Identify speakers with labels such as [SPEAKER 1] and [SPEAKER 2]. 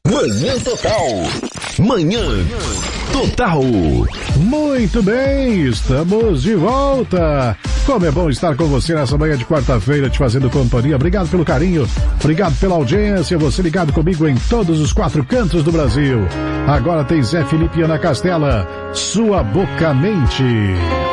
[SPEAKER 1] Manhã Total. Manhã Total.
[SPEAKER 2] Muito bem, estamos de volta. Como é bom estar com você nessa manhã de quarta-feira, te fazendo companhia. Obrigado pelo carinho, obrigado pela audiência, você ligado comigo em todos os 4 cantos do Brasil. Agora tem Zé Felipe e Ana Castela, Sua Boca Mente.